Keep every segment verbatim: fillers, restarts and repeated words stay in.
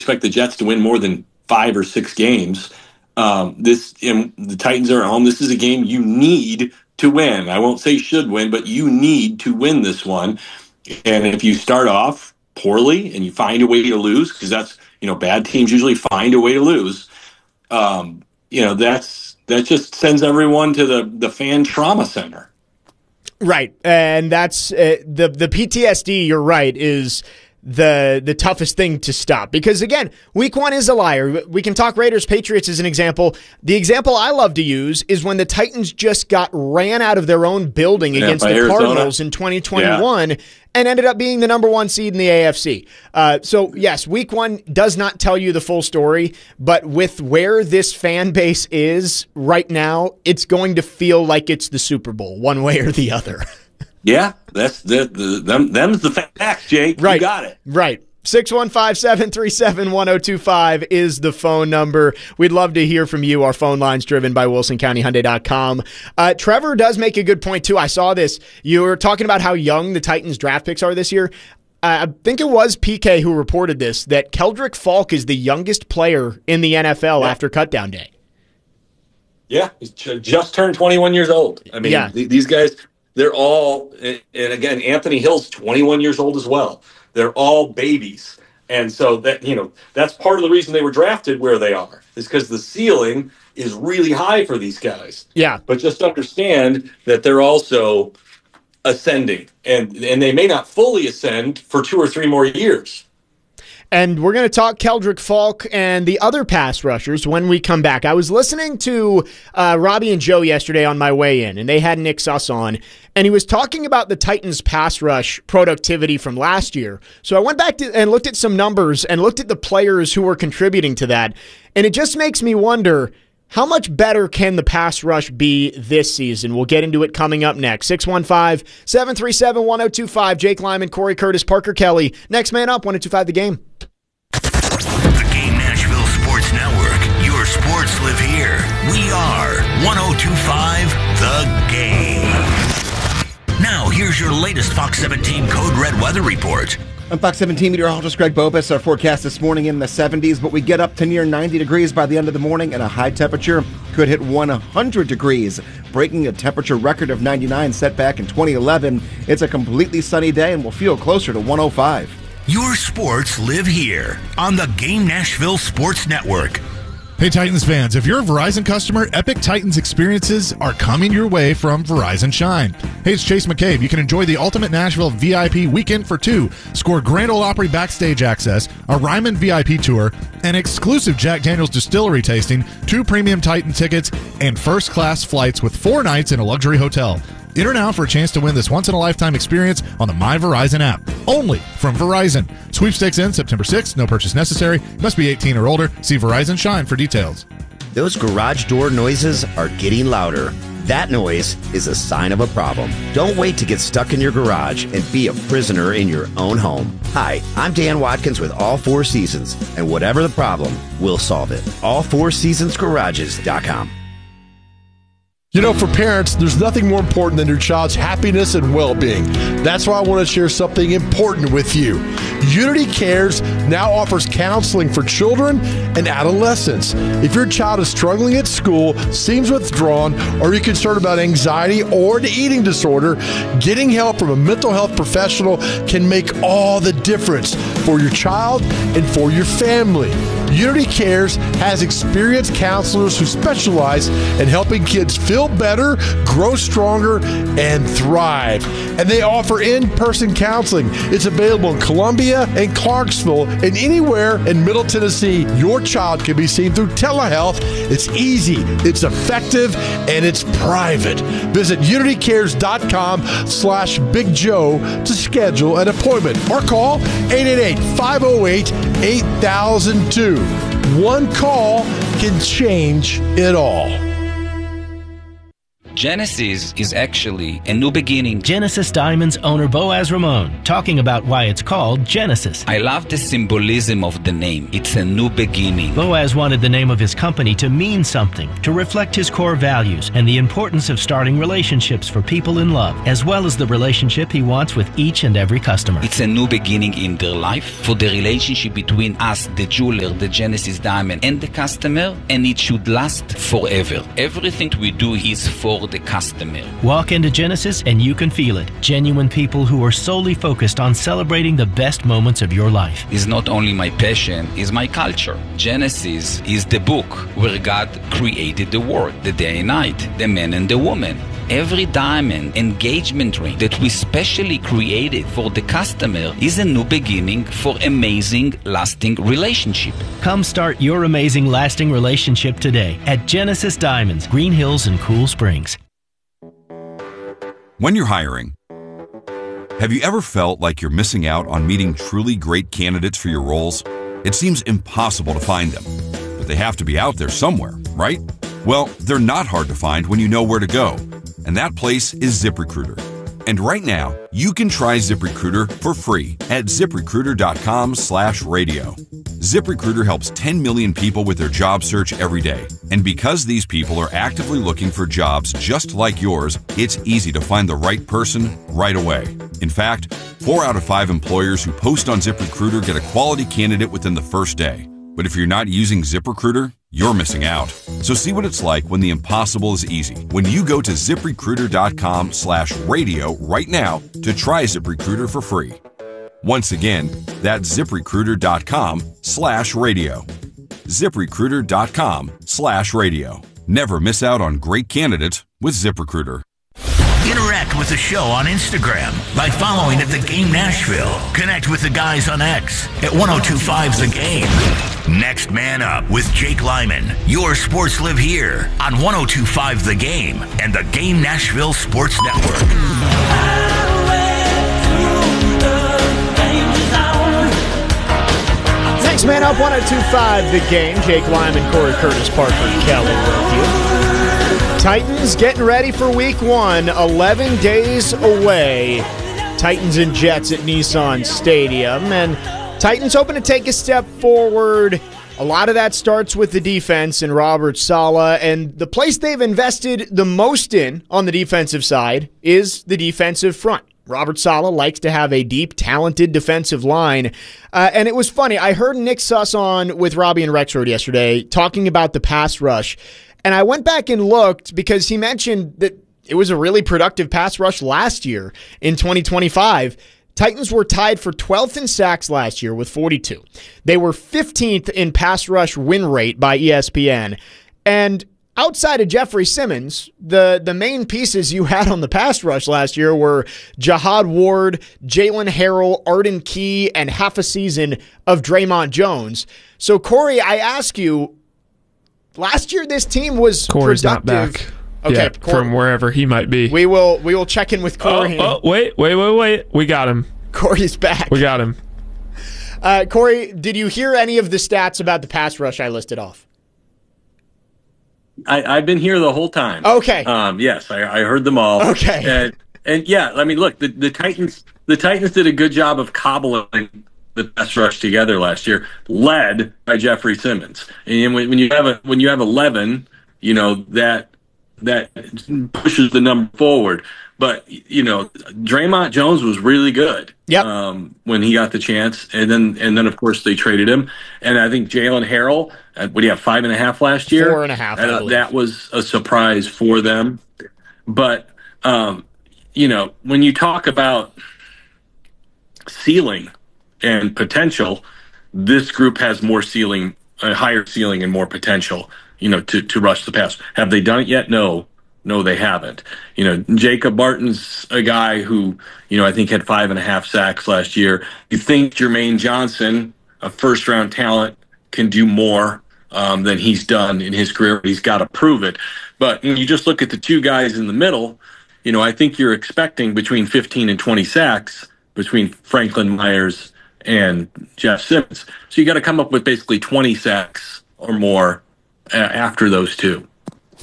expect the Jets to win more than five or six games. Um, this and the Titans are at home. This is a game you need to win. I won't say should win, but you need to win this one. And if you start off poorly and you find a way to lose, because that's, you know, bad teams usually find a way to lose. Um, you know, that's that just sends everyone to the the fan trauma center. Right, and that's uh, the the P T S D. You're right, is the the toughest thing to stop, because again, week one is a liar. We can talk Raiders Patriots as an example. The example I love to use is when the Titans just got ran out of their own building yeah, against the Arizona. Cardinals in twenty twenty-one yeah. and ended up being the number one seed in the A F C. Uh, so yes, week one does not tell you the full story, but with where this fan base is right now, it's going to feel like it's the Super Bowl one way or the other. Yeah, that's the, the them. Them's the facts, Jake. Right, you got it. Right. six one five, seven three seven, one oh two five is the phone number. We'd love to hear from you. Our phone line's driven by Wilson County Hyundai dot com. Uh, Trevor does make a good point, too. I saw this. You were talking about how young the Titans draft picks are this year. Uh, I think it was P K who reported this, that Keldrick Falk is the youngest player in the N F L yeah. after cutdown day. Yeah, he's just turned twenty-one years old. I mean, yeah. th- these guys... They're all, and again, Anthony Hill's twenty-one years old as well. They're all babies. And so that, you know, that's part of the reason they were drafted where they are, is because the ceiling is really high for these guys. Yeah. But just understand that they're also ascending, and and they may not fully ascend for two or three more years. And we're going to talk Keldrick Falk and the other pass rushers when we come back. I was listening to uh, Robbie and Joe yesterday on my way in, and they had Nick Suss on, and he was talking about the Titans' pass rush productivity from last year. So I went back to, and looked at some numbers and looked at the players who were contributing to that, and it just makes me wonder, how much better can the pass rush be this season? We'll get into it coming up next. six one five, seven three seven, one oh two five. Jake Lyman, Corey Curtis, Parker Kelly. Next man up, one oh two five The Game. The Game Nashville Sports Network. Your sports live here. We are one oh two five The Game. Now, here's your latest Fox seventeen Code Red weather report. I'm Fox seventeen meteorologist Greg Bopus. Our forecast this morning in the seventies, but we get up to near ninety degrees by the end of the morning, and a high temperature could hit one hundred degrees, breaking a temperature record of ninety-nine set back in twenty eleven. It's a completely sunny day, and we'll feel closer to one oh five. Your sports live here on the Game Nashville Sports Network. Hey, Titans fans, if you're a Verizon customer, Epic Titans experiences are coming your way from Verizon Shine. Hey, it's Chase McCabe. You can enjoy the Ultimate Nashville V I P Weekend for Two, score Grand Ole Opry backstage access, a Ryman V I P tour, an exclusive Jack Daniels distillery tasting, two premium Titan tickets, and first-class flights with four nights in a luxury hotel. Enter now for a chance to win this once-in-a-lifetime experience on the My Verizon app, only from Verizon. Sweepstakes ends September sixth. No purchase necessary. Must be eighteen or older. See Verizon Shine for details. Those garage door noises are getting louder. That noise is a sign of a problem. Don't wait to get stuck in your garage and be a prisoner in your own home. Hi, I'm Dan Watkins with All Four Seasons, and whatever the problem, we'll solve it. all four seasons garages dot com. You know, for parents, there's nothing more important than your child's happiness and well-being. That's why I want to share something important with you. Unity Cares now offers counseling for children and adolescents. If your child is struggling at school, seems withdrawn, or you're concerned about anxiety or an eating disorder, getting help from a mental health professional can make all the difference for your child and for your family. Unity Cares has experienced counselors who specialize in helping kids feel better, grow stronger, and thrive. And they offer in-person counseling. It's available in Columbia and Clarksville and anywhere in Middle Tennessee. Your child can be seen through telehealth. It's easy, it's effective, and it's private. Visit unitycares.com slash Big Joe to schedule an appointment or call eight eight eight, five oh eight, eight thousand two. One call can change it all. Genesis is actually a new beginning. Genesis Diamonds owner Boaz Ramon talking about why it's called Genesis. I love the symbolism of the name. It's a new beginning. Boaz wanted the name of his company to mean something, to reflect his core values and the importance of starting relationships for people in love, as well as the relationship he wants with each and every customer. It's a new beginning in their life for the relationship between us, the jeweler, the Genesis Diamond, and the customer, and it should last forever. Everything we do is for the customer. Walk into Genesis and you can feel it. Genuine people who are solely focused on celebrating the best moments of your life. It's not only my passion, it's my culture. Genesis is the book where God created the world, the day and night, the man and the woman. Every diamond engagement ring that we specially created for the customer is a new beginning for amazing, lasting relationship. Come start your amazing, lasting relationship today at Genesis Diamonds, Green Hills and Cool Springs. When you're hiring, have you ever felt like you're missing out on meeting truly great candidates for your roles? It seems impossible to find them, but they have to be out there somewhere, right? Well, they're not hard to find when you know where to go. And that place is ZipRecruiter. And right now, you can try ZipRecruiter for free at ZipRecruiter.com slash radio. ZipRecruiter helps ten million people with their job search every day. And because these people are actively looking for jobs just like yours, it's easy to find the right person right away. In fact, four out of five employers who post on ZipRecruiter get a quality candidate within the first day. But if you're not using ZipRecruiter, you're missing out. So see what it's like when the impossible is easy. When you go to ZipRecruiter.com slash radio right now to try ZipRecruiter for free. Once again, that's ZipRecruiter.com slash radio. ZipRecruiter.com slash radio. Never miss out on great candidates with ZipRecruiter. Interact with the show on Instagram by following at The Game Nashville. Connect with the guys on X at ten twenty-five The Game. Next Man Up with Jake Lyman. Your sports live here on ten twenty-five The Game and the Game Nashville Sports Network. Next Man Up, ten twenty-five The Game. Jake Lyman, Corey Curtis, Parker Kelly with you. Titans getting ready for week one, eleven days away. Titans and Jets at Nissan Stadium. And Titans hoping to take a step forward. A lot of that starts with the defense and Robert Saleh. And the place they've invested the most in on the defensive side is the defensive front. Robert Saleh likes to have a deep, talented defensive line. Uh, and it was funny. I heard Nick Suss on with Robbie and Rexroad yesterday talking about the pass rush. And I went back and looked because he mentioned that it was a really productive pass rush last year in twenty twenty-five. Titans were tied for twelfth in sacks last year with forty-two. They were fifteenth in pass rush win rate by E S P N. And outside of Jeffrey Simmons, the, the main pieces you had on the pass rush last year were Jihad Ward, Jalen Harrell, Arden Key, and half a season of Draymond Jones. So, Corey, I ask you, last year this team was Corey's productive. Not back. Okay, yeah, Corey, from wherever he might be. We will we will check in with Corey. Oh, oh, wait, wait, wait, wait. We got him. Corey's back. We got him. Uh, Corey, did you hear any of the stats about the pass rush I listed off? I, I've been here the whole time. Okay. Um, yes, I, I heard them all. Okay. And, and yeah, I mean, look, the, the Titans the Titans did a good job of cobbling the pass rush together last year, led by Jeffrey Simmons. And when, when you have a when you have eleven, you know that that pushes the number forward. But you know, Draymond Jones was really good. Yep. Um, when he got the chance, and then and then of course they traded him. And I think Jalen Harrell, uh, what do you have, five and a half last year? Four and a half. Uh, that was a surprise for them. But um, you know, when you talk about ceiling and potential, this group has more ceiling, a higher ceiling and more potential, you know, to, to rush the pass. Have they done it yet? No. No, they haven't. You know, Jacob Martin's a guy who, you know, I think had five and a half sacks last year. You think Jermaine Johnson, a first-round talent, can do more um, than he's done in his career. He's got to prove it. But when you just look at the two guys in the middle, you know, I think you're expecting between fifteen and twenty sacks between Franklin Myers and Jeff Simmons. So you got to come up with basically twenty sacks or more uh, after those two.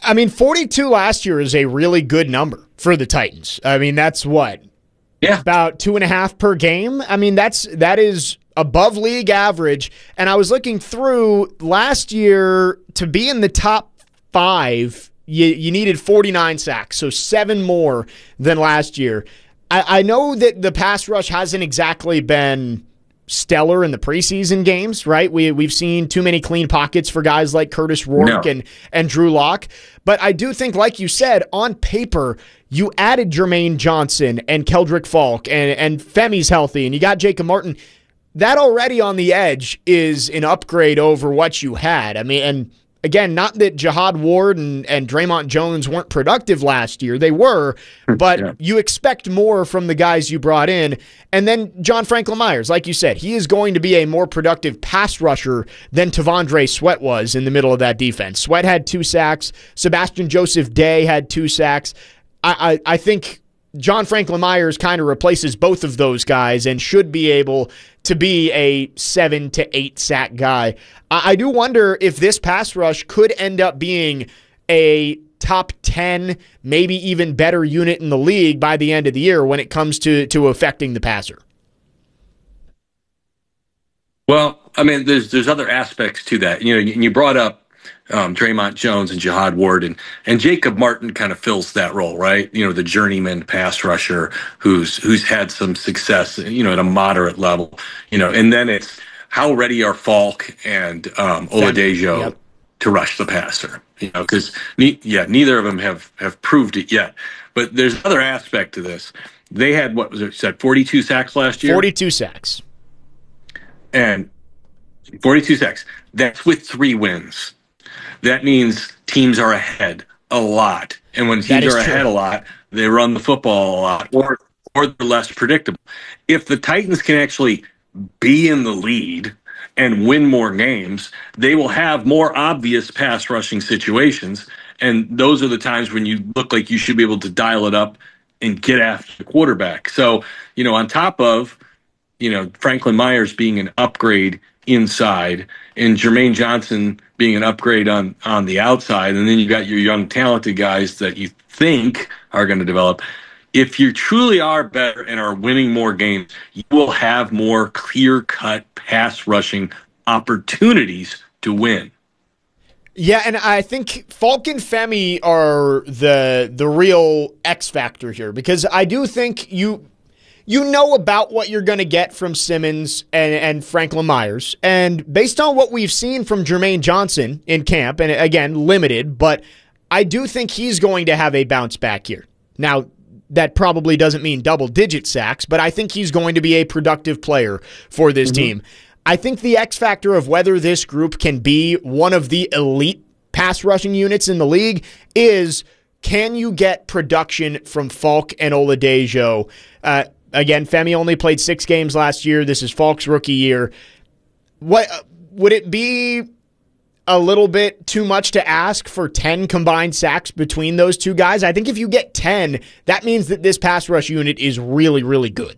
I mean, forty-two last year is a really good number for the Titans. I mean, that's what? Yeah. About two and a half per game. I mean, that's that is above league average. And I was looking through last year to be in the top five, you, you needed forty-nine sacks, so seven more than last year. I, I know that the pass rush hasn't exactly been stellar in the preseason games, right? We, we've seen too many clean pockets for guys like Curtis Rourke no. and, and Drew Lock. But I do think, like you said, on paper, you added Jermaine Johnson and Keldrick Falk, and, and Femi's healthy, and you got Jacob Martin. That already on the edge is an upgrade over what you had. I mean, and again, not that Jihad Ward and, and Draymond Jones weren't productive last year. They were, but yeah. you expect more from the guys you brought in. And then John Franklin Myers, like you said, he is going to be a more productive pass rusher than Tavondre Sweat was in the middle of that defense. Sweat had two sacks. Sebastian Joseph Day had two sacks. I, I, I think John Franklin Myers kind of replaces both of those guys and should be able to be a seven to eight sack guy. I, I do wonder if this pass rush could end up being a top ten, maybe even better unit in the league by the end of the year when it comes to, to affecting the passer. Well, I mean, there's there's other aspects to that. You know, you, you brought up Um, Draymond Jones and Jihad Ward, and, and Jacob Martin kind of fills that role, right? You know, the journeyman pass rusher who's who's had some success, you know, at a moderate level, you know, and then it's how ready are Falk and um, Oladejo yep. to rush the passer, you know, because ne- yeah, neither of them have have proved it yet. But there's another aspect to this. They had what was it said, forty-two sacks last year? forty-two sacks, and forty-two sacks. That's with three wins. That means teams are ahead a lot. And when teams are ahead true. a lot, they run the football a lot, or or they're less predictable. If the Titans can actually be in the lead and win more games, they will have more obvious pass rushing situations. And those are the times when you look like you should be able to dial it up and get after the quarterback. So, you know, on top of, you know, Franklin Myers being an upgrade inside and Jermaine Johnson being an upgrade on, on the outside, and then you got your young talented guys that you think are going to develop. If you truly are better and are winning more games, you will have more clear-cut pass rushing opportunities to win. Yeah, and I think Falk and Femi are the the real X factor here, because I do think you you know about what you're going to get from Simmons and, and Franklin Myers, and based on what we've seen from Jermaine Johnson in camp, and again, limited, but I do think he's going to have a bounce back here. Now, that probably doesn't mean double-digit sacks, but I think he's going to be a productive player for this mm-hmm. team. I think the X factor of whether this group can be one of the elite pass rushing units in the league is, can you get production from Falk and Oladejo? Uh, again, Femi only played six games last year. This is Falk's rookie year. What would it be a little bit too much to ask for ten combined sacks between those two guys? I think if you get ten, that means that this pass rush unit is really, really good.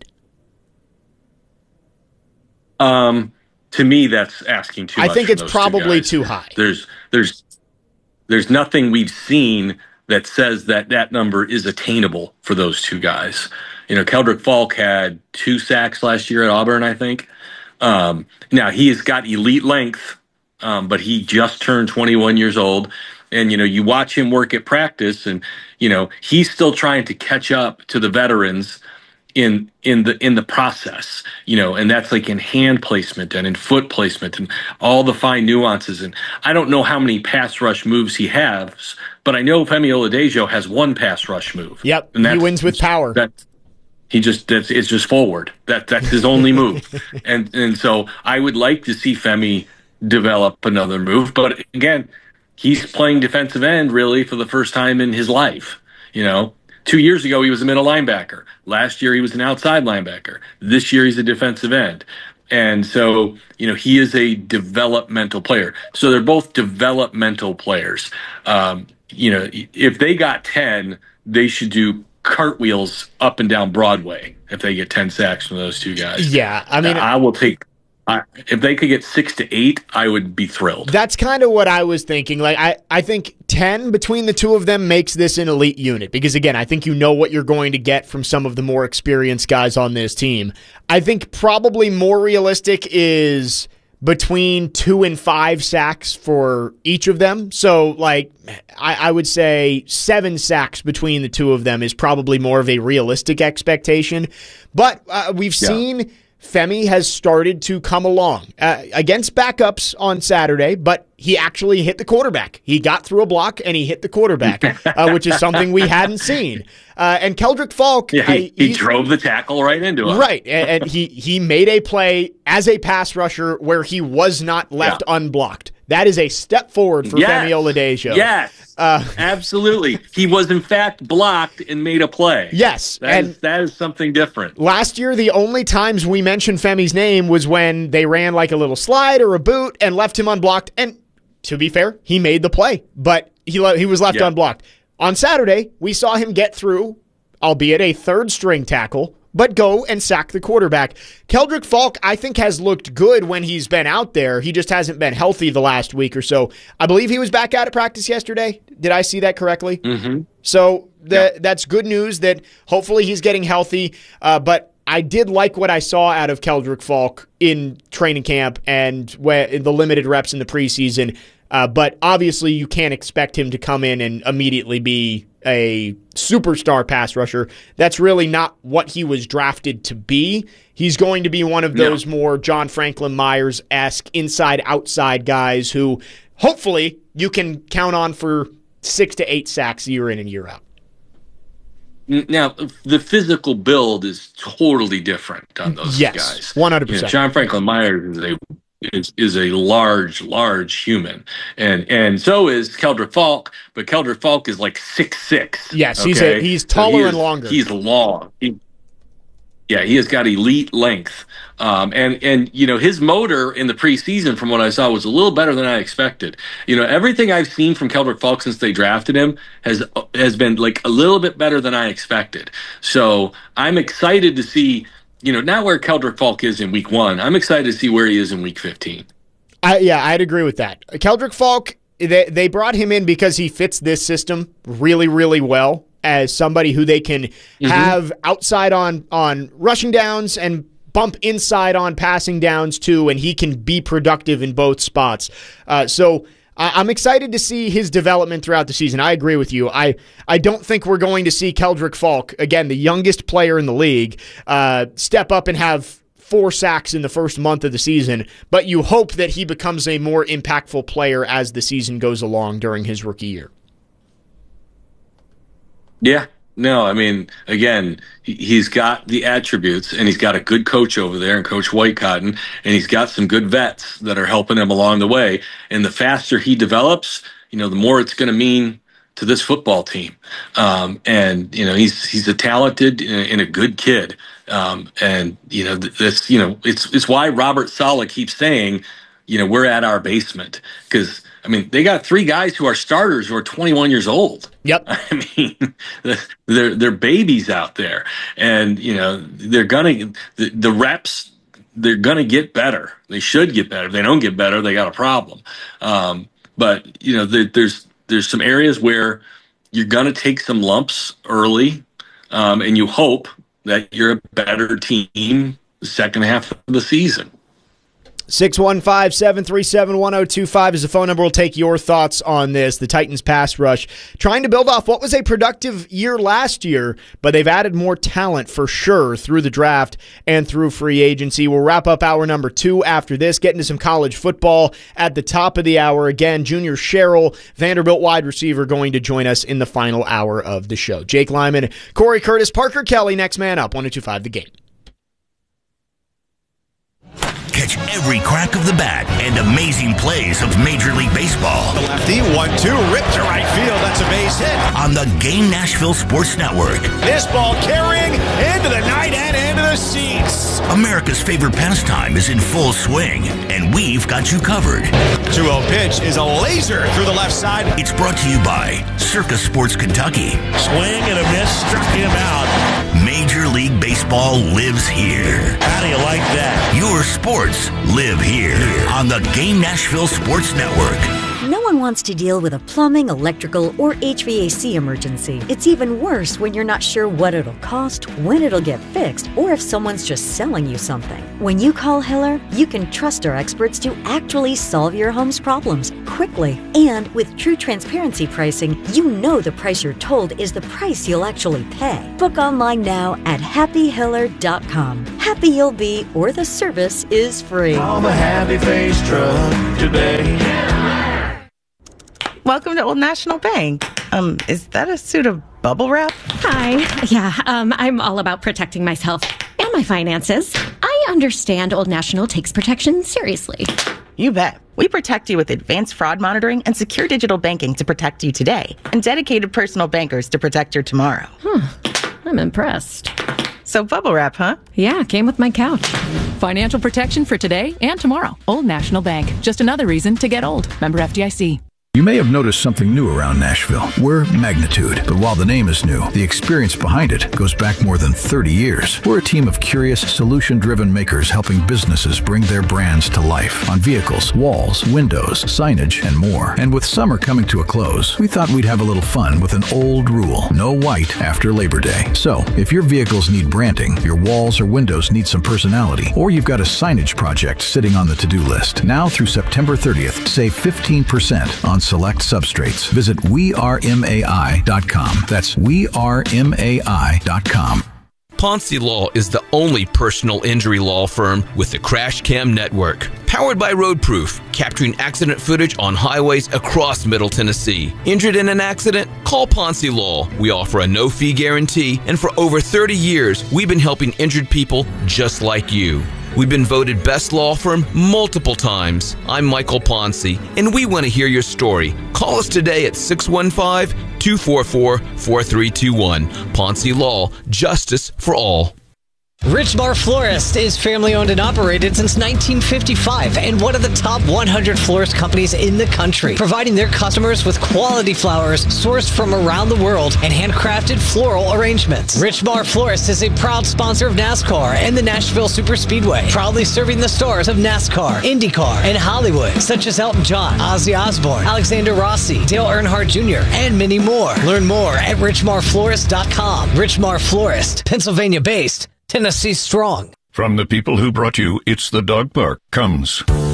Um, to me, that's asking too much. I think it's probably too high. There's, there's, there's nothing we've seen that says that that number is attainable for those two guys. You know, Keldrick Falk had two sacks last year at Auburn, I think. Um, now he has got elite length. Um, but he just turned twenty-one years old, and, you know, you watch him work at practice, and, you know, he's still trying to catch up to the veterans in in the in the process, you know, and that's like in hand placement and in foot placement and all the fine nuances. And I don't know how many pass rush moves he has, but I know Femi Oladejo has one pass rush move. Yep, and he wins with power. That, He just that's it's just forward. That that's his only move, and and so I would like to see Femi develop another move, but again, he's playing defensive end really for the first time in his life. You know, two years ago he was a middle linebacker. Last year he was an outside linebacker. This year he's a defensive end. And so, you know, he is a developmental player. So they're both developmental players. Um, you know, if they got ten, they should do cartwheels up and down Broadway if they get ten sacks from those two guys. Yeah, I mean, I will take I, if they could get six to eight, I would be thrilled. That's kind of what I was thinking. Like I, I think ten between the two of them makes this an elite unit because, again, I think you know what you're going to get from some of the more experienced guys on this team. I think probably more realistic is between two and five sacks for each of them. So, like, I, I would say seven sacks between the two of them is probably more of a realistic expectation. But uh, we've yeah. seen Femi has started to come along uh, against backups on Saturday, but he actually hit the quarterback. He got through a block and he hit the quarterback, uh, which is something we hadn't seen. Uh, and Keldrick Falk, yeah, he, I, he drove the tackle right into him. Right, and, and he he made a play as a pass rusher where he was not left yeah. unblocked. That is a step forward for yes. Femi Oladejo. Yes, uh, absolutely. He was, in fact, blocked and made a play. Yes. That, and is, that is something different. Last year, the only times we mentioned Femi's name was when they ran like a little slide or a boot and left him unblocked. And to be fair, he made the play, but he, he was left yeah. unblocked. On Saturday, we saw him get through, albeit a third-string tackle, but go and sack the quarterback. Keldrick Falk, I think, has looked good when he's been out there. He just hasn't been healthy the last week or so. I believe he was back out at practice yesterday. Did I see that correctly? Mm-hmm. So the, yep. that's good news that hopefully he's getting healthy. Uh, but I did like what I saw out of Keldrick Falk in training camp and in the limited reps in the preseason. Uh, but obviously you can't expect him to come in and immediately be a superstar pass rusher. That's really not what he was drafted to be. He's going to be one of those no. more John Franklin Myers-esque inside-outside guys who hopefully you can count on for six to eight sacks year in and year out. Now, the physical build is totally different on those yes, guys. Yes, one hundred percent. You know, John Franklin Myers is a is is a large, large human. And and so is Keldrick Falk, but Keldrick Falk is like six six. Yes, okay? he's a, he's taller so he is, and longer. He's long. He, yeah, he has got elite length. Um, and, and, you know, his motor in the preseason, from what I saw, was a little better than I expected. You know, everything I've seen from Keldrick Falk since they drafted him has has been like a little bit better than I expected. So I'm excited to see, you know, not where Keldrick Falk is in week one. I'm excited to see where he is in week fifteen. I, yeah, I'd agree with that. Keldrick Falk, they, they brought him in because he fits this system really, really well as somebody who they can mm-hmm. have outside on, on rushing downs and bump inside on passing downs too, and he can be productive in both spots. Uh, so I'm excited to see his development throughout the season. I agree with you. I, I don't think we're going to see Keldrick Falk, again, the youngest player in the league, uh, step up and have four sacks in the first month of the season, but you hope that he becomes a more impactful player as the season goes along during his rookie year. Yeah. No, I mean, again, he's got the attributes, and he's got a good coach over there, and Coach Whitecotton, and he's got some good vets that are helping him along the way. And the faster he develops, you know, the more it's going to mean to this football team. Um, and you know, he's he's a talented and a good kid. Um, and you know, this, you know, it's it's why Robert Saleh keeps saying, you know, we're at our basement, because I mean, they got three guys who are starters who are twenty-one years old. Yep. I mean, they're they're babies out there, and you know, they're gonna the, the reps. They're gonna get better. They should get better. If they don't get better, they got a problem. Um, but you know, there, there's there's some areas where you're gonna take some lumps early, um, and you hope that you're a better team the second half of the season. six one five, seven three seven, one oh two five is the phone number. We'll take your thoughts on this. The Titans pass rush trying to build off what was a productive year last year, but they've added more talent for sure through the draft and through free agency. We'll wrap up hour number two after this, get into some college football at the top of the hour. Again, Junior Sherrill, Vanderbilt wide receiver, going to join us in the final hour of the show. Jake Lyman, Corey Curtis, Parker Kelly, next man up, one oh two five The Game. Catch every crack of the bat and amazing plays of Major League Baseball. The lefty, one two, ripped to right field. That's a base hit. On the Game Nashville Sports Network. This ball carrying into the night and into the seats. America's favorite pastime is in full swing, and we've got you covered. two oh pitch is a laser through the left side. It's brought to you by Circus Sports Kentucky. Swing and a miss, struck him out. Major League League Baseball lives here. How do you like that? Your sports live here on the Game Nashville Sports Network. No one wants to deal with a plumbing, electrical, or H V A C emergency. It's even worse when you're not sure what it'll cost, when it'll get fixed, or if someone's just selling you something. When you call Hiller, you can trust our experts to actually solve your home's problems quickly. And with true transparency pricing, you know the price you're told is the price you'll actually pay. Book online now at happy hiller dot com. Happy you'll be, or the service is free. Call the Happy Face truck today. Welcome to Old National Bank. Um, is that a suit of bubble wrap? Hi. Yeah, um, I'm all about protecting myself and my finances. I understand Old National takes protection seriously. You bet. We protect you with advanced fraud monitoring and secure digital banking to protect you today, and dedicated personal bankers to protect your tomorrow. Huh. I'm impressed. So bubble wrap, huh? Yeah, came with my couch. Financial protection for today and tomorrow. Old National Bank. Just another reason to get old. Member F D I C. You may have noticed something new around Nashville. We're Magnitude, but while the name is new, the experience behind it goes back more than thirty years. We're a team of curious, solution-driven makers helping businesses bring their brands to life on vehicles, walls, windows, signage, and more. And with summer coming to a close, we thought we'd have a little fun with an old rule: no white after Labor Day. So, if your vehicles need branding, your walls or windows need some personality, or you've got a signage project sitting on the to-do list, now through September thirtieth, save fifteen percent on select substrates. Visit we are M A I dot com. That's we are M A I dot com. Ponce Law is the only personal injury law firm with the Crash Cam Network. Powered by Roadproof, capturing accident footage on highways across Middle Tennessee. Injured in an accident? Call Ponce Law. We offer a no-fee guarantee, and for over thirty years, we've been helping injured people just like you. We've been voted best law firm multiple times. I'm Michael Ponce, and we want to hear your story. Call us today at six one five, two four four, four three two one. Ponce Law, justice for all. Richmar Florist is family-owned and operated since nineteen fifty-five and one of the top one hundred florist companies in the country, providing their customers with quality flowers sourced from around the world and handcrafted floral arrangements. Richmar Florist is a proud sponsor of NASCAR and the Nashville Superspeedway, proudly serving the stars of NASCAR, IndyCar, and Hollywood, such as Elton John, Ozzy Osbourne, Alexander Rossi, Dale Earnhardt Junior, and many more. Learn more at richmar florist dot com. Richmar Florist, Pennsylvania-based, Tennessee strong. From the people who brought you It's the Dog Park comes